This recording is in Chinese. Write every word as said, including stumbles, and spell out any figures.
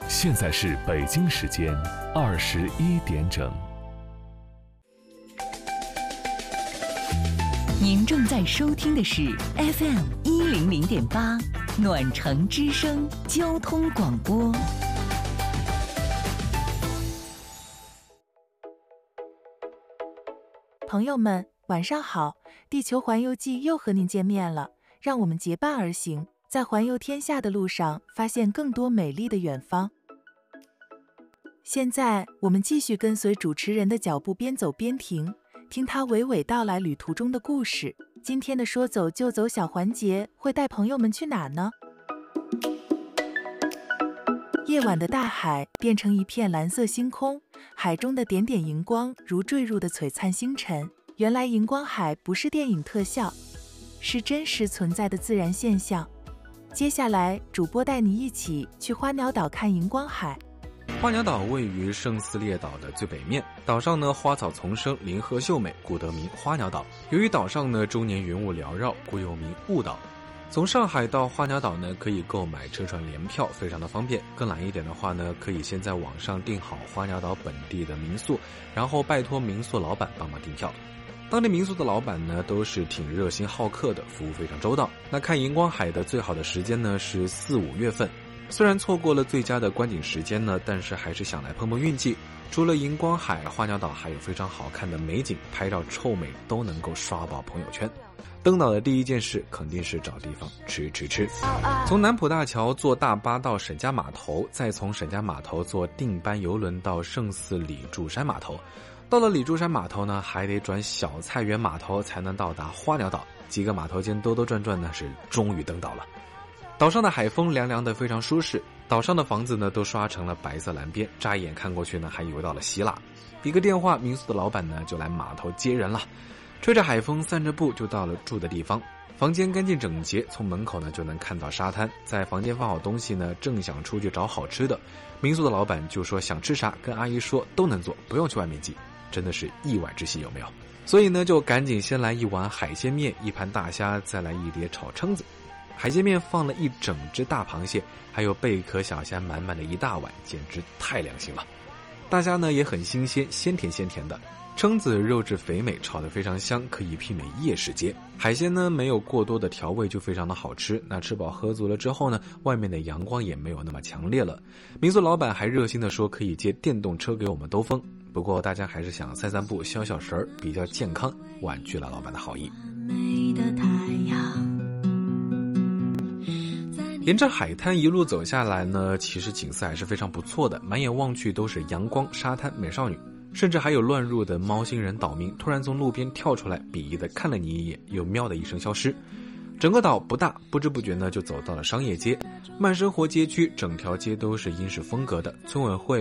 现在是北京时间二十一点整。 您正在收听的是 F M 一零零点八暖城之声交通广播。 朋友们，晚上好！地球环游记又和您见面了，让我们结伴而行，在环游天下的路上，发现更多美丽的远方。现在，我们继续跟随主持人的脚步，边走边停，听他娓娓道来旅途中的故事。今天的说走就走小环节会带朋友们去哪呢？夜晚的大海变成一片蓝色星空，海中的点点荧光如坠入的璀璨星辰。原来荧光海不是电影特效，是真实存在的自然现象。接下来，主播带你一起去花鸟岛看荧光海。 花鸟岛位于圣斯列岛的最北面，岛上呢花草丛生，林壑秀美，故得名花鸟岛。由于岛上呢终年云雾缭绕，故又名雾岛。从上海到花鸟岛呢，可以购买车船联票，非常的方便。更懒一点的话呢，可以先在网上订好花鸟岛本地的民宿，然后拜托民宿老板帮忙订票。当地民宿的老板呢都是挺热心好客的，服务非常周到。那看荧光海的最好的时间呢是四五月份。虽然错过了最佳的观景时间呢，但是还是想来碰碰运气。除了荧光海，花鸟岛还有非常好看的美景，拍照臭美都能够刷爆朋友圈。登岛的第一件事肯定是找地方吃吃吃。从南浦大桥坐大巴到沈家码头，再从沈家码头坐定班邮轮到圣寺李柱山码头。到了李柱山码头呢，还得转小菜园码头才能到达花鸟岛。几个码头间兜兜转转呢，是终于登岛了。岛上的海风凉凉的，非常舒适。岛上的房子呢都刷成了白色蓝边，乍一眼看过去呢还以为到了希腊。一个电话，民宿的老板呢就来码头接人了。吹着海风，散着步就到了住的地方。房间干净整洁，从门口呢就能看到沙滩。在房间放好东西呢，正想出去找好吃的，民宿的老板就说想吃啥跟阿姨说都能做，不用去外面寄。真的是意外之喜，有没有？所以呢就赶紧先来一碗海鲜面，一盘大虾，再来一碟炒蛏子。海鲜面放了一整只大螃蟹，还有贝壳小虾，满满的一大碗，简直太良心了。大虾呢也很新鲜，鲜甜鲜甜的。蛏子肉质肥美，炒得非常香，可以媲美夜市街。海鲜呢没有过多的调味，就非常的好吃。那吃饱喝足了之后呢，外面的阳光也没有那么强烈了。民宿老板还热心的说可以借电动车给我们兜风，不过大家还是想散散步消消食儿，比较健康，婉拒了老板的好意。 美的太阳。 沿着海滩一路走下来呢，其实景色还是非常不错的，满眼望去都是阳光、沙滩、美少女，甚至还有乱入的猫星人岛民突然从路边跳出来，鄙夷的看了你一眼，又喵的一声消失。整个岛不大，不知不觉呢就走到了商业街，慢生活街区，整条街都是英式风格的。村委会